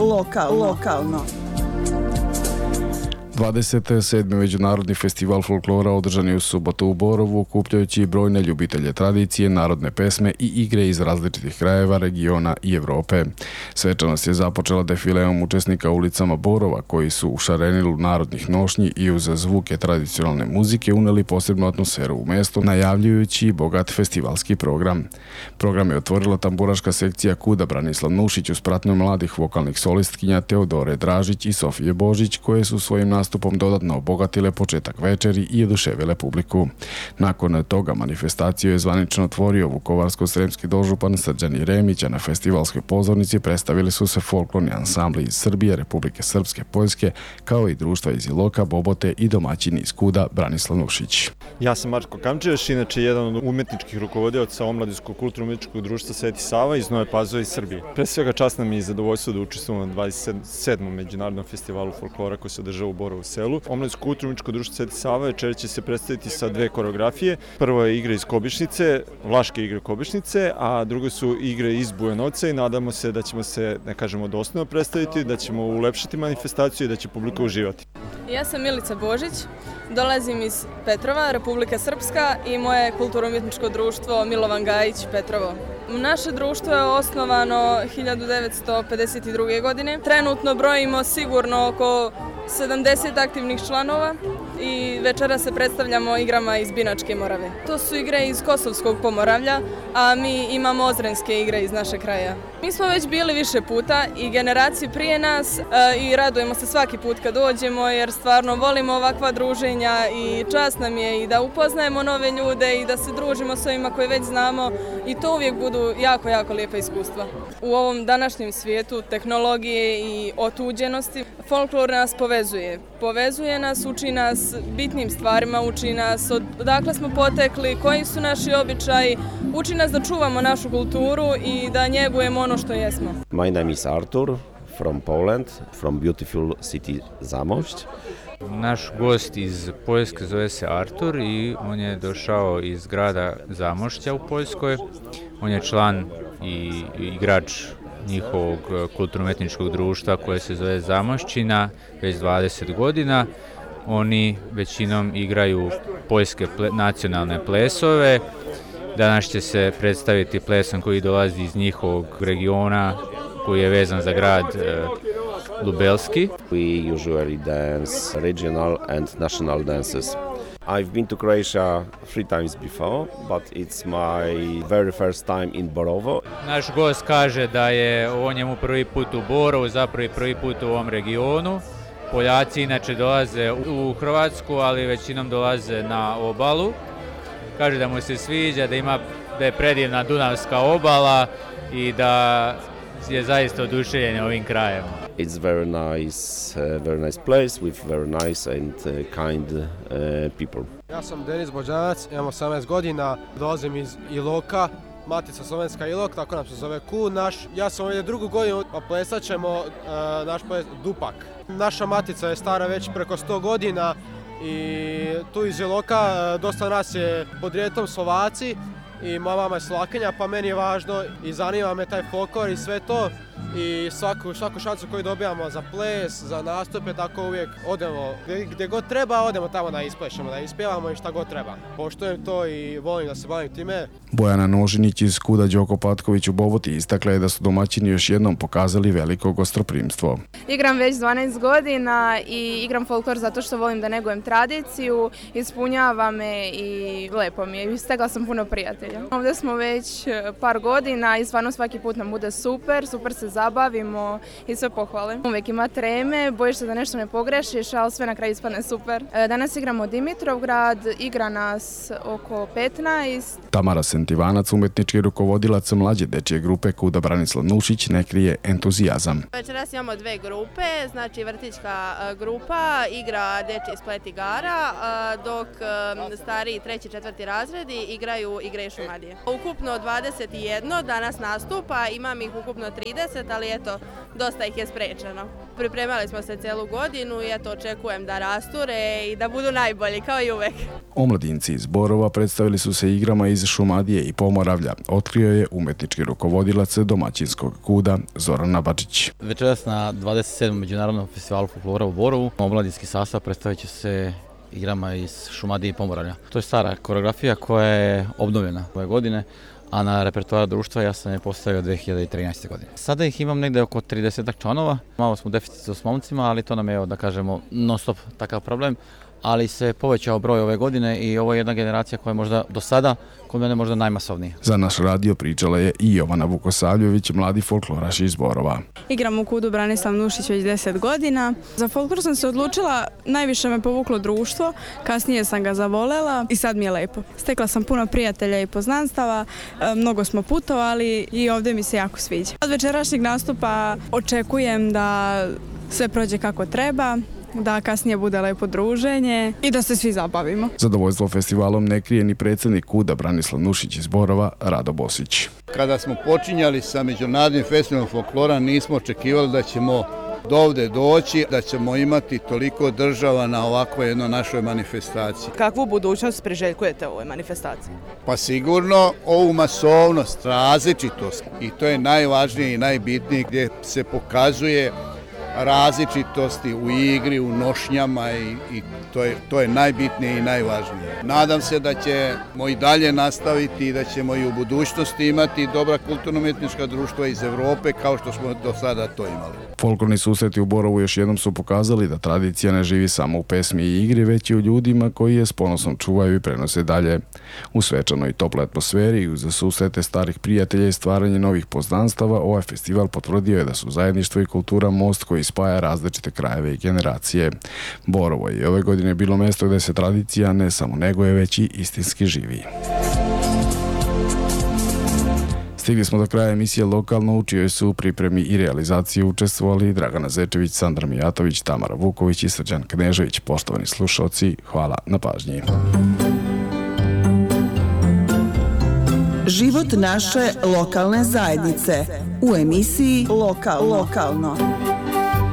Lokalno. 27. Međunarodni festival folklora održan je u subotu u Borovu, okupljajući brojne ljubitelje tradicije, narodne pesme i igre iz različitih krajeva, regiona i Evrope. Svečanost je započela defileom učesnika ulicama Borova, koji su u šarenilu narodnih nošnji i uz zvuke tradicionalne muzike uneli posebnu atmosferu u mesto, najavljujući bogat festivalski program. Program je otvorila tamburaška sekcija Kuda Branislav Nušić uz pratnju mladih vokalnih solistkinja Teodore Dražić i Sofije Božić, koje su svojim nastupom dodatno obogatile početak večeri i oduševile publiku. Nakon toga manifestaciju je zvanično otvorio vukovarsko-sremski dožupan Srđan Jeremić, a na festivalskoj pozornici predstavili su se folklorni ansambli iz Srbije, Republike Srpske, Poljske, kao i društva iz Iloka, Bobote i domaćini iz Kuda Branislav Nušić. Ja sam Marko Kamčevaš, inače jedan od umetničkih rukovodioca Omladinskog kulturno-umetničkog društva Sveti Sava iz Nove Pazove iz Srbije. Pre svega čast nam je i zadovoljstvo da učestvujemo na 27. Međunarodnom festivalu folklora koji se održava u Borovu selu. Omladinsko kulturno-umetničko društvo Sveti Sava večeras će se predstaviti sa dve koreografije. Prvo je igra iz Kobišnice, vlaške igre Kobišnice, a drugo su igre iz Bujanovca i nadamo se da ćemo se, ne kažemo dostojno predstaviti, da ćemo ulepšati manifestaciju i da će publika uživati. Ja sam Milica Božić, dolazim iz Petrova, Republika Srpska i moje kulturno-umjetničko društvo Milovan Gajić Petrovo. Naše društvo je osnovano 1952. godine. Trenutno brojimo sigurno oko 70 aktivnih članova i večera se predstavljamo igrama iz Binačke Morave. To su igre iz Kosovskog Pomoravlja, a mi imamo ozrenske igre iz našeg kraja. Mi smo već bili više puta i generacije prije nas i radujemo se svaki put kad dođemo jer stvarno volimo ovakva druženja i čast nam je i da upoznajemo nove ljude i da se družimo s ovima koje već znamo i to uvijek budu jako, jako lijepa iskustva. U ovom današnjem svijetu tehnologije i otuđenosti folklor nas povezuje. Povezuje nas, uči nas bitnim stvarima, uči nas odakle smo potekli, koji su naši običaji, uči nas da čuvamo našu kulturu i da njegujemo ono što jesmo. My name is Artur from Poland, from beautiful city Zamość. Naš gost iz Poljske zove se Artur i on je došao iz grada Zamošća u Poljskoj. On je član i igrač njihovog kulturno-umjetničkog društva koje se zove Zamošćina već 20 godina. Oni većinom igraju poljske nacionalne plesove. Danas će se predstaviti plesom koji dolazi iz njihovog regiona koji je vezan za grad Lubelski. We usually dance regional and national dances. I've been to Croatia 3 times before, but it's my very first time in Borovo. Naš gost kaže da je ovo njemu prvi put u Borovu, zapravo prvi put u ovom regionu. Poljaci inače dolaze u Hrvatsku, ali većinom dolaze na obalu. Kaže da mu se sviđa, da je predivna Dunavska obala i da je zaista oduševljen ovim krajem. It's very nice place with very nice and kind people. Ja sam Denis Bođanac, imam 18 godina, dolazim iz Iloka, Matica Slovenska Ilok, tako nam se zove KU. Ja sam ovdje drugu godinu, pa plesat ćemo naš ples Dupak. Naša matica je stara već preko 100 godina i tu iz Iloka dosta nas je podrijetlom Slovaci i moja mama je Slovakinja, pa meni je važno i zanima me taj folklor i sve to. I svaku šansu koju dobijamo za ples, za nastupe, tako uvijek odemo gdje god treba, odemo tamo da isplešemo, da ispjevamo i šta god treba. Poštujem to i volim da se bavim time. Bojana Nožinić iz Kuda Đoko Patković u Boboti istakla je da su domaćini još jednom pokazali veliko gostoprimstvo. Igram već 12 godina i igram folklor zato što volim da negujem tradiciju, ispunjava me i lepo mi je. I stegla sam puno prijatelja. Ovdje smo već par godina i stvarno svaki put nam bude super se zabavimo i sve pohvale. Uvijek ima treme, bojiš se da nešto ne pogrešiš, ali sve na kraju ispadne super. Danas igramo Dimitrovgrad, igra nas oko 15. Tamara Sentivanac, umetnički rukovodilac mlađe dečje grupe Kuda Branislav Nušić, ne krije entuzijazam. Večeras imamo dve grupe, znači vrtićka grupa igra dečji splet igara, dok stariji 3. i 4. razredi igraju igre i šumadije. Ukupno 21 danas nastupa, imam ih ukupno 30, 10, ali eto, dosta ih je sprečeno. Pripremali smo se celu godinu i eto, očekujem da rasture i da budu najbolji, kao i uvek. Omladinci iz Borova predstavili su se igrama iz Šumadije i Pomoravlja, otkrio je umetnički rukovodilac domaćinskog KUD-a Zoran Nabačić. Večeras na 27. Međunarodnom festivalu folklora u Borovu omladinski sastav predstavit će se igrama iz Šumadije i Pomoravlja. To je stara koreografija koja je obnovljena ove godine, a na repertoar društva ja sam je postavio 2013. godine. Sada ih imam negde oko 30 članova. Malo smo u deficitu s momcima, ali to nam je, da kažemo, non stop takav problem, ali se povećao broj ove godine i ovo je jedna generacija koja je možda do sada kod mene možda najmasovnija. Za naš radio pričala je i Jovana Vukosavljević, mladi folkloraš iz Borova. Igram u KUD-u Branislav Nušić već 10 godina. Za folklor sam se odlučila, najviše me povuklo društvo, kasnije sam ga zavolela i sad mi je lepo. Stekla sam puno prijatelja i poznanstava, mnogo smo putovali i ovdje mi se jako sviđa. Od večerašnjeg nastupa očekujem da sve prođe kako treba, da kasnije bude lepo druženje i da se svi zabavimo. Zadovoljstvo festivalom ne krije ni predsjednik KUD-a Branislav Nušić iz Borova, Rado Bosić. Kada smo počinjali sa Međunarodnim festivalom folklora, nismo očekivali da ćemo do ovde doći, da ćemo imati toliko država na ovakvoj jednoj našoj manifestaciji. Kakvu budućnost priželjkujete u ovoj manifestaciji? Pa sigurno ovu masovnost, različitost, i to je najvažnije i najbitnije, gdje se pokazuje različitosti u igri, u nošnjama i to je najbitnije i najvažnije. Nadam se da ćemo i dalje nastaviti i da ćemo i u budućnosti imati dobra kulturno-umjetnička društva iz Evrope kao što smo do sada to imali. Folklorni susreti u Borovu još jednom su pokazali da tradicija ne živi samo u pesmi i igri, već i u ljudima koji je s ponosom čuvaju i prenose dalje. U svečanoj i toploj atmosferi i uz susrete starih prijatelja i stvaranje novih poznanstava, ovaj festival potvrdio je da su zajedništvo i kultura most koji spaja različite krajeve i generacije. Borovo je ove godine bilo mesto gde se tradicija ne samo neguje, već i istinski živi. Stigli smo do kraja emisije Lokalno, u čijoj su u pripremi i realizaciji učestvovali Dragana Zečević, Sandra Mijatović, Tamara Vuković i Srđan Knežević. Poštovani slušalci, hvala na pažnji. Život naše lokalne zajednice u emisiji Lokalno.